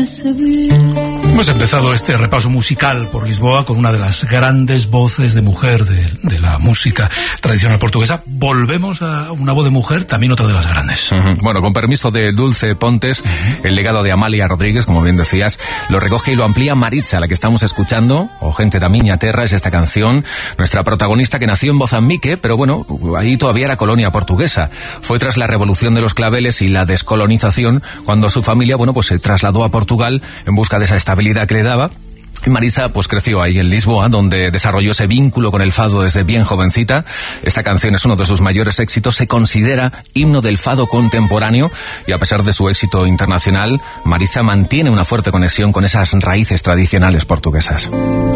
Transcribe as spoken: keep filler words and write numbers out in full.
Hemos empezado este repaso musical por Lisboa con una de las grandes voces de mujer de, de la música tradicional portuguesa. Volvemos a una voz de mujer, también otra de las grandes. Uh-huh. Bueno, con permiso de Dulce Pontes, uh-huh. el legado de Amalia Rodríguez, como bien decías, lo recoge y lo amplía Maritza, la que estamos escuchando, o Gente da Miña Terra, es esta canción. Nuestra protagonista que nació en Mozambique, pero bueno, ahí todavía era colonia portuguesa. Fue tras la revolución de los claveles y la descolonización cuando su familia, bueno, pues se trasladó a Portugal en busca de esa estabilidad que le daba. Marisa pues creció ahí en Lisboa, donde desarrolló ese vínculo con el fado desde bien jovencita. Esta canción es uno de sus mayores éxitos, se considera himno del fado contemporáneo y a pesar de su éxito internacional, Marisa mantiene una fuerte conexión con esas raíces tradicionales portuguesas.